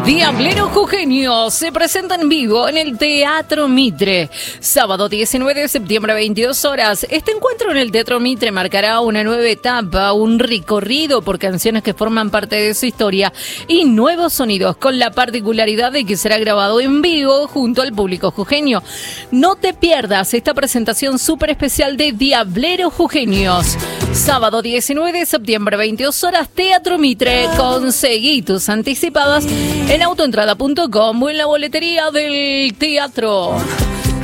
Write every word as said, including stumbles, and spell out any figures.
Diablero Jujeño se presenta en vivo en el Teatro Mitre. Sábado diecinueve de septiembre, veintidós horas. Este encuentro en el Teatro Mitre marcará una nueva etapa, un recorrido por canciones que forman parte de su historia y nuevos sonidos, con la particularidad de que será grabado en vivo junto al público jujeño. No te pierdas esta presentación súper especial de Diablero Jujeños. Sábado diecinueve de septiembre, veintidós horas, Teatro Mitre. Conseguí tus anticipadas en autoentrada punto com o en la boletería del teatro.